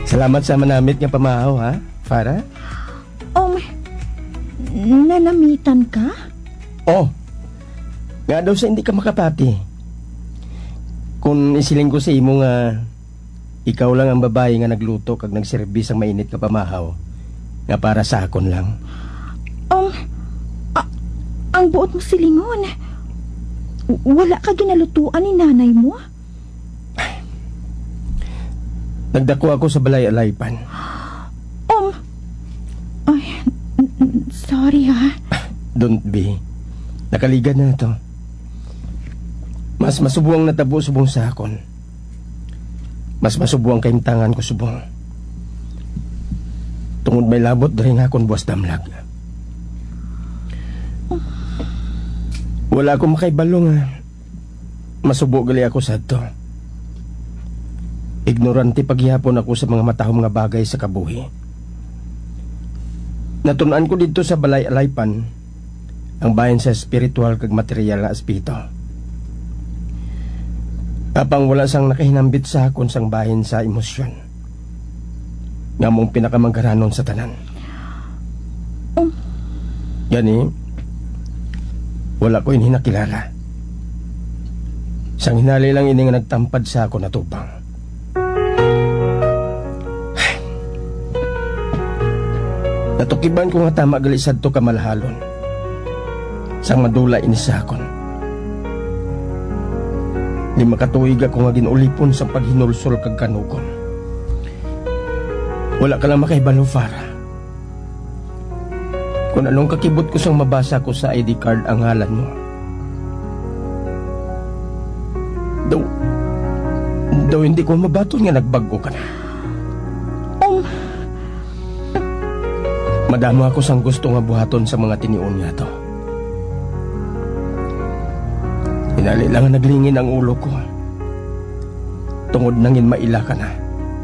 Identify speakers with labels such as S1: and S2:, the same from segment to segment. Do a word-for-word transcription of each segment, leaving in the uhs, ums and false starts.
S1: Salamat sa manamit nga pamahaw, ha, Farah?
S2: Um, nanamitan ka?
S1: Oh, nga daw sa hindi ka makapati. Kung isiling ko sa imo nga ikaw lang ang babae nga nagluto kag nagserbis ang mainit nga pamahaw nga para sa akon lang.
S2: Um, a- ang buot mo silingon. Wala ka ginalutuan ni nanay mo?
S1: Nagdako ako sa balay alaypan.
S2: Um, ay, n- n- sorry ha.
S1: Don't be. Nakaligan na to. Mas masubuang natabo subong sa akon. Mas masubuang kaimtangan ko subong. Tungod may labot rin akon buwas damlag. Wala akong makaibalo nga masubo gali ako sa to. Ignorante paghihapon ako sa mga matahom nga bagay sa kabuhi. Natunan ko dito sa balay alaypan ang bahin sa spiritual kag material na aspito. Kapang wala sang nakahinambit sa akon sang bahin sa emosyon. Nga mong pinakamangaranon sa tanan.
S2: Um,
S1: Gani, wala ko hinakilala. Sang hinali lang ini nga nagtampad sa ako na tubang. Natukiban ko nga tama galisad to kamalahalon. Sang madula ini sa akon. Lima katuig ako nga ginulipon sa paghinulsol kag kanukon. Wala ka lang makaibalo, Farah. Kung anong kakibot ko sang mabasa ko sa I D card ang ngalan mo. Daw, daw hindi ko mabaton nga nagbago ka na.
S2: um,
S1: Madamo ako sang gusto nga buhaton sa mga tinion nga to. Hinali lang naglingin ang ulo ko. Tungod nangin maila ka na.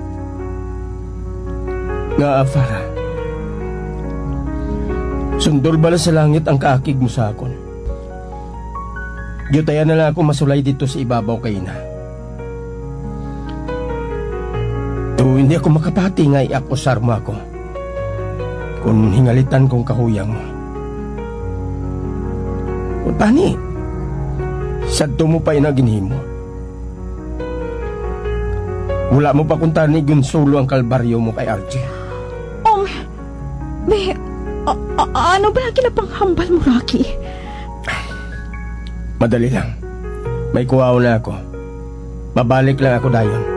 S1: Nga, Farah. Sundol bala sa langit ang kaakig mo sa akon. Giyutayan na lang ako masulay dito sa ibabaw kay na. To hindi ako makapati nga iakusar mo ako. Kung hingalitan kong kahuyang mo. O tani, sadto mo pa inaginhin mo. Wala mo pa kung tani gunsulo ang kalbaryo mo kay R J.
S2: um, may, a- a- ano ba ang kinapanghambal mo, Rocky?
S1: Madali lang. May kuwaw na ako. Babalik lang ako dayon.